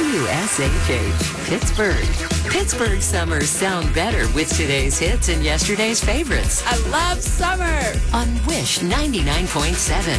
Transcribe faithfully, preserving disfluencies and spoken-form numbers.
W S H H, Pittsburgh. Pittsburgh summers sound better with today's hits and yesterday's favorites I love summer. on Wish ninety-nine point seven.